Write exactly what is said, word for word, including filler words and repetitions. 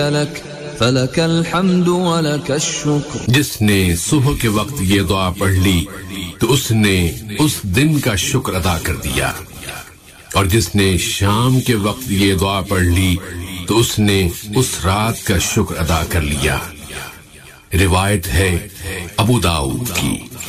Luck फलकल हम्दु व लकश शुक्र। जिसने सुबह के वक्त ये दुआ पढ़ ली तो उसने उस दिन का शुक्र अदा कर दिया, और जिसने शाम के वक्त ये दुआ पढ़ ली तो उसने उस रात का शुक्र अदा कर लिया। रिवायत है अबू दाऊद की।